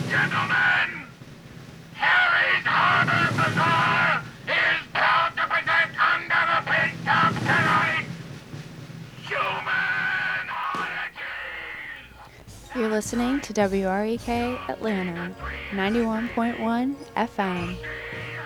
Gentlemen, Harry's Harbor Bazaar is proud to present under the pink top tonight, Human Oddities! You're listening to WREK Atlanta, 91.1 FM.